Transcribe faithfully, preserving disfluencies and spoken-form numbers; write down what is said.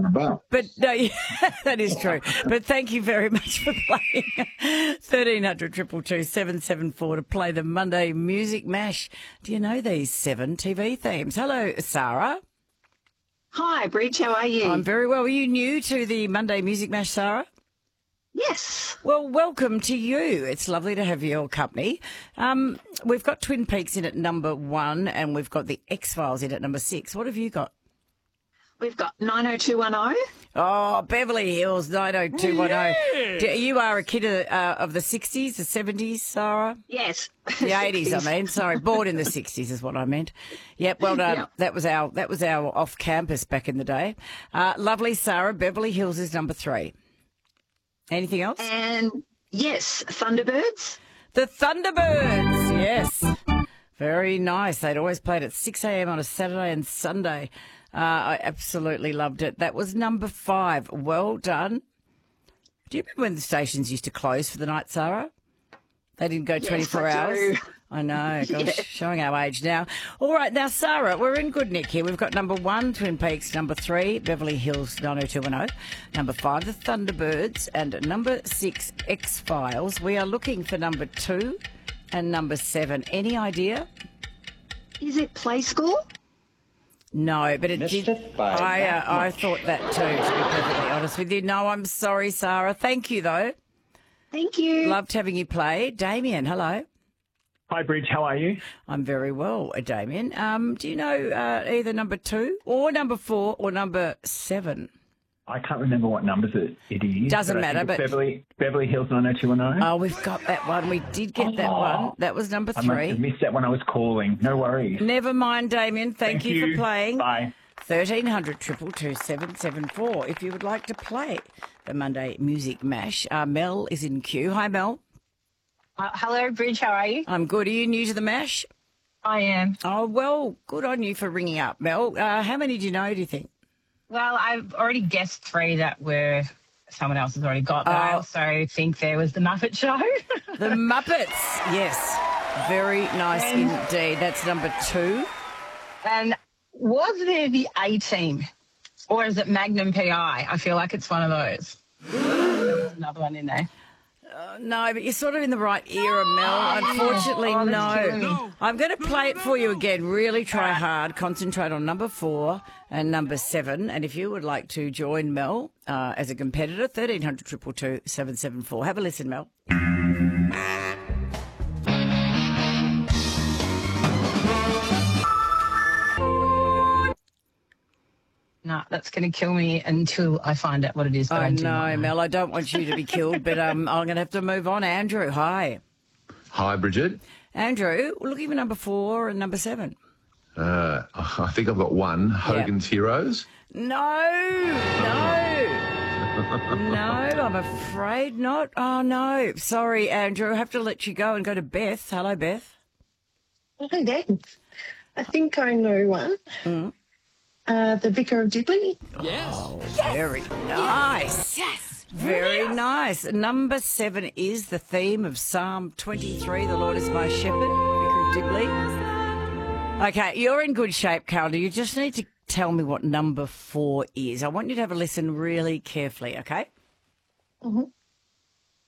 number. But no, yeah, that is true. But thank you very much for playing. thirteen hundred, two two two, seven seven four to play the Monday Music Mash. Do you know these seven T V themes? Hello, Sarah. Hi, Bridge. How are you? I'm very well. Are you new to the Monday Music Mash, Sarah? Yes. Well, welcome to you. It's lovely to have your company. Um, we've got Twin Peaks in at number one and we've got the X-Files in at number six. What have you got? We've got nine oh two one oh. Oh, Beverly Hills nine oh two one oh. Yeah. You are a kid of, uh, of the sixties, the seventies, Sarah? Yes. The eighties, I mean. Sorry, born in the sixties is what I meant. Yep, well done. Yep. That was our that was our off-campus back in the day. Uh, lovely, Sarah. Beverly Hills is number three. Anything else? And, yes, Thunderbirds. The Thunderbirds, yes. Very nice. They'd always played at six a.m. on a Saturday and Sunday. Uh, I absolutely loved it. That was number five. Well done. Do you remember when the stations used to close for the night, Sarah? They didn't go twenty-four yes, I hours. do. I know. Gosh, Yeah. Showing our age now. All right, now, Sarah, we're in good nick here. We've got number one, Twin Peaks, number three, Beverly Hills nine oh two one oh, number five, the Thunderbirds, and number six, X-Files. We are looking for number two and number seven. Any idea? Is it Play School? No, but it Missed did. it by I, uh, that I much. thought that too, to be perfectly honest with you. No, I'm sorry, Sarah. Thank you, though. Thank you. Loved having you play. Damien, hello. Hi, Bridge. How are you? I'm very well, uh, Damien. Um, do you know uh, either number two or number four or number seven? I can't remember what numbers it, it is. Doesn't but I matter, think it's but- Beverly, Beverly Hills nine oh two one oh. Oh, we've got that one. We did get that Oh. one. That was number I must have three. missed that when I was calling. No worries. Never mind, Damien. Thank, Thank you, you. for playing. Bye. thirteen hundred, two two two, seven seven four if you would like to play the Monday Music Mash. Uh, Mel is in queue. Hi, Mel. Uh, hello, Bridge. How are you? I'm good. Are you new to the Mash? I am. Oh, well, good on you for ringing up, Mel. Uh, how many do you know, do you think? Well, I've already guessed three that were someone else has already got, but I Oh. also think there was the Muppet Show. The Muppets. Yes. Very nice And- indeed. That's number two. And was there the A-Team? Or is it Magnum P I? I feel like it's one of those. There's another one in there. No, but you're sort of in the right era, Mel. Unfortunately, Oh, that's killing no. me. I'm going to play it for you again. Really try hard. Concentrate on number four and number seven. And if you would like to join Mel uh, as a competitor, thirteen hundred, two two two, seven seven four. Have a listen, Mel. No, that's going to kill me until I find out what it is. But I, I do know, not know. Mel. I don't want you to be killed, but um, I'm going to have to move on. Andrew, hi. Hi, Bridget. Andrew, we're looking for number four and number seven. Uh, I think I've got one. Hogan's Heroes. No, no, no, I'm afraid not. Oh, no. Sorry, Andrew. I have to let you go and go to Beth. Hello, Beth. Hi there. I think I know one. Mm. Uh, the Vicar of Dibley. Oh, very nice. Yes. Very nice. Number seven is the theme of Psalm twenty-three, The Lord is my shepherd, Vicar of Dibley. Okay, you're in good shape, Calder. You just need to tell me what number four is. I want you to have a listen really carefully, okay? Mhm.